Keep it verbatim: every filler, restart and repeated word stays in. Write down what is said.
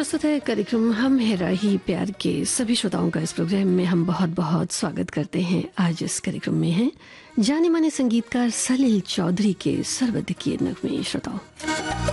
प्रस्तुत है कार्यक्रम हम है राही प्यार के सभी श्रोताओं का। इस प्रोग्राम में हम बहुत बहुत स्वागत करते हैं। आज इस कार्यक्रम में हैं जाने माने संगीतकार सलील चौधरी के सर्वदिकीय नगमे। श्रोताओं